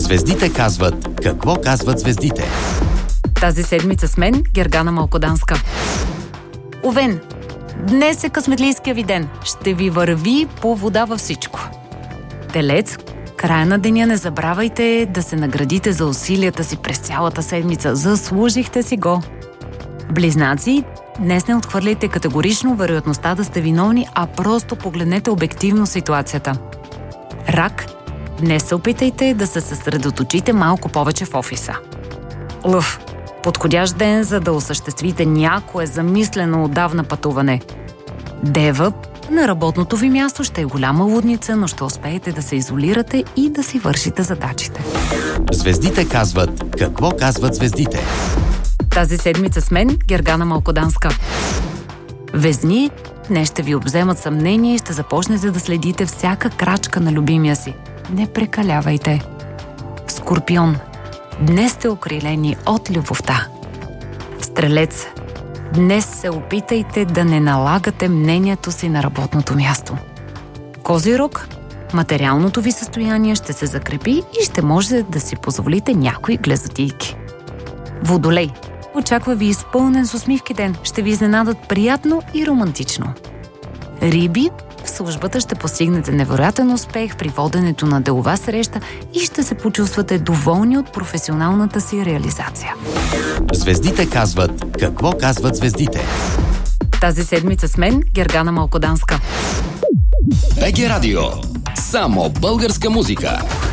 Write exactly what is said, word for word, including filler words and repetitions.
Звездите казват какво казват звездите. Тази седмица с мен Гергана Малкоданска. Овен, днес е късметлийския ви ден. Ще ви върви по вода във всичко. Телец, края на деня не забравяйте да се наградите за усилията си през цялата седмица. Заслужихте си го. Близнаци, днес не отхвърляйте категорично вероятността да сте виновни, а просто погледнете обективно ситуацията. Рак, днес се опитайте да се съсредоточите малко повече в офиса. Лъв, подходящ ден, за да осъществите някое замислено отдавна пътуване. Дева, на работното ви място ще е голяма лудница, но ще успеете да се изолирате и да си вършите задачите. Звездите казват какво казват звездите. Тази седмица с мен Гергана Малкоданска. Везни, днес ще ви обземат съмнение и ще започнете да следите всяка крачка на любимия си. Не прекалявайте. Скорпион, днес сте окрилени от любовта. Стрелец, днес се опитайте да не налагате мнението си на работното място. Козирог, материалното ви състояние ще се закрепи и ще можете да си позволите някои глезотийки. Водолей, очаква ви изпълнен с усмивки ден. Ще ви изненадат приятно и романтично. Риби, в службата ще постигнете невероятен успех при воденето на делова среща и ще се почувствате доволни от професионалната си реализация. Звездите казват какво казват звездите. Тази седмица с мен Гергана Малкоданска. БГ Радио. Само българска музика.